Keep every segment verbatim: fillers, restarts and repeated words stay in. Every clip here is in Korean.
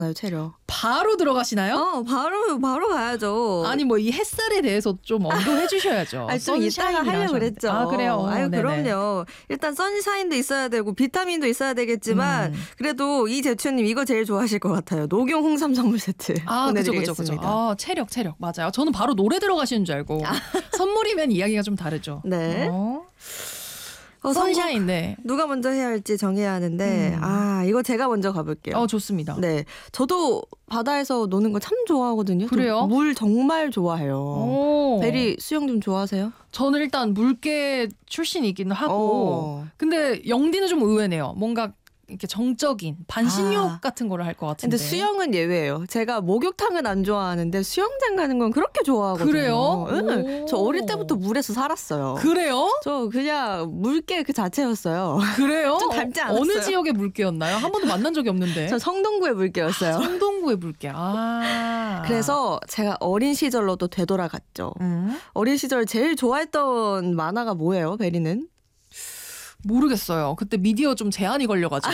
체력. 바로 들어가시나요? 어, 바로 바로 가야죠. 아니 뭐 이 햇살에 대해서 좀 언급해 주셔야죠. 아니, 좀 이따가 하려고 그랬죠. 아 그래요? 아유 네네. 그럼요. 일단 선샤인도 있어야 되고 비타민도 있어야 되겠지만 음. 그래도 이 제추님 이거 제일 좋아하실 것 같아요. 녹용 홍삼 선물 세트 아 그죠 그죠 그죠. 보내드리겠습니다. 아 체력 체력 맞아요. 저는 바로 노래 들어가시는 줄 알고 아. 선물이면 이야기가 좀 다르죠. 네. 어. 어, 선샤인 네. 누가 먼저 해야 할지 정해야 하는데 음. 아 이거 제가 먼저 가볼게요. 어 좋습니다. 네, 저도 바다에서 노는 거 참 좋아하거든요. 그래요? 물 정말 좋아해요. 오. 베리 수영 좀 좋아하세요? 저는 일단 물개 출신이기는 하고 어. 근데 영디는 좀 의외네요. 뭔가 이렇게 정적인 반신욕 아. 같은 거를 할 것 같은데. 근데 수영은 예외예요. 제가 목욕탕은 안 좋아하는데 수영장 가는 건 그렇게 좋아하거든요. 그래요? 네. 오. 저 어릴 때부터 물에서 살았어요. 그래요? 저 그냥 물개 그 자체였어요. 그래요? 좀 닮지 어, 않았어요? 어느 지역의 물개였나요? 한 번도 만난 적이 없는데. 저 성동구의 물개였어요. 성동구의 물개. 아. 그래서 제가 어린 시절로 또 되돌아갔죠. 음? 어린 시절 제일 좋아했던 만화가 뭐예요, 베리는? 모르겠어요. 그때 미디어 좀 제한이 걸려가지고.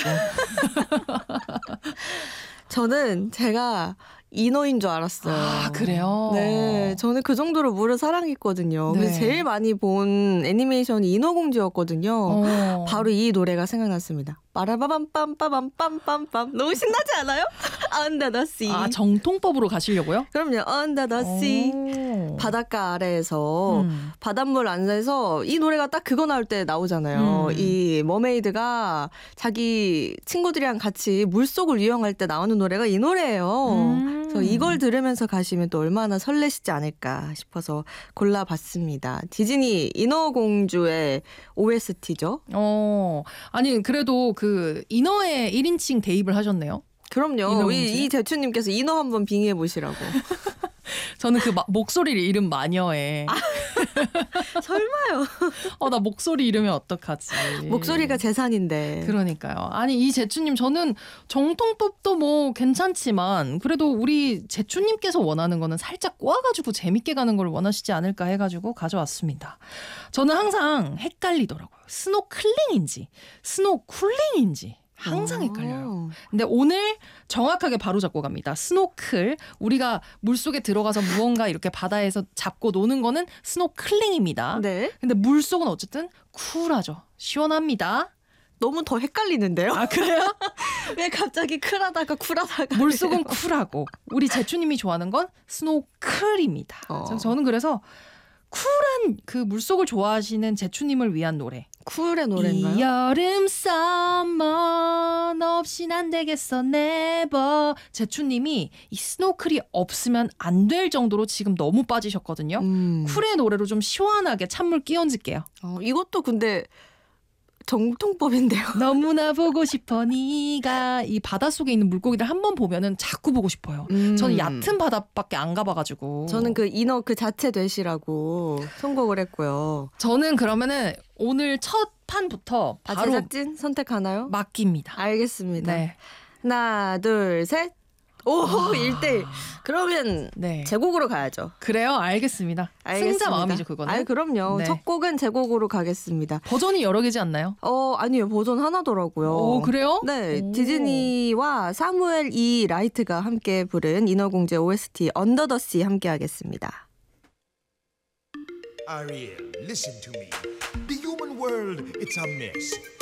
저는 제가 인어인 줄 알았어요. 아 그래요? 네, 저는 그 정도로 물을 사랑했거든요. 네. 그래서 제일 많이 본 애니메이션이 인어공주였거든요. 어. 바로 이 노래가 생각났습니다. 빠라바밤빰빠밤빰빰빰 너무 신나지 않아요? Under the sea. 아 정통법으로 가시려고요? 그럼요. Under the sea. 오. 바닷가 아래에서 음. 바닷물 안에서 이 노래가 딱 그거 나올 때 나오잖아요. 음. 이 머메이드가 자기 친구들이랑 같이 물속을 유영할 때 나오는 노래가 이 노래예요. 음. 그래서 이걸 들으면서 가시면 또 얼마나 설레시지 않을까 싶어서 골라봤습니다. 디즈니 인어공주의 오에스티죠. 어. 아니 그래도 그 인어의 일 인칭 대입을 하셨네요. 그럼요. 인어공주? 이, 이 제추님께서 인어 한번 빙의해 보시라고. 저는 그 마, 목소리를 잃은 마녀에. 아. 설마요. 어, 나 목소리 잃으면 어떡하지. 목소리가 재산인데. 그러니까요. 아니 이 제추님 저는 정통법도 뭐 괜찮지만 그래도 우리 제추님께서 원하는 거는 살짝 꼬아가지고 재밌게 가는 걸 원하시지 않을까 해가지고 가져왔습니다. 저는 항상 헷갈리더라고요. 스노클링인지 스노쿨링인지. 항상 헷갈려요. 근데 오늘 정확하게 바로잡고 갑니다. 스노클. 우리가 물속에 들어가서 무언가 이렇게 바다에서 잡고 노는 거는 스노클링입니다. 네. 근데 물속은 어쨌든 쿨하죠. 시원합니다. 너무 더 헷갈리는데요? 아 그래요? 왜 갑자기 쿨하다가 쿨하다가. 물속은 쿨하고 우리 제추님이 좋아하는 건 스노클입니다. 어. 저는 그래서 쿨한 그 물속을 좋아하시는 제추님을 위한 노래. 쿨의 노래인가요? 이 여름 썸머 너 없인 안 되겠어 never. 제추님이 이 스노클이 없으면 안 될 정도로 지금 너무 빠지셨거든요. 음. 쿨의 노래로 좀 시원하게 찬물 끼얹을게요. 어, 이것도 근데 정통법인데요. 너무나 보고 싶어 네가. 이 바닷속에 있는 물고기들 한번 보면은 자꾸 보고 싶어요. 음. 저는 얕은 바다밖에 안 가봐가지고. 저는 그 인어 그 자체 되시라고 선곡을 했고요. 저는 그러면은 오늘 첫 판부터 아, 바로 제작진 선택하나요? 맡깁니다. 알겠습니다. 네. 하나, 둘, 셋. 오, 아. 일 대 일. 그러면 네. 제곡으로 가야죠. 그래요? 알겠습니다. 알겠습니다. 승자 마음이죠, 그거는. 아유, 그럼요. 네. 첫 곡은 제곡으로 가겠습니다. 버전이 여러 개지 않나요? 어, 아니요. 버전 하나더라고요. 오, 그래요? 네. 오. 디즈니와 사무엘 이 라이트가 함께 부른 인어공주의 오에스티 언더 더 씨 함께 하겠습니다. Ariel, listen to me. The human world, it's a mess.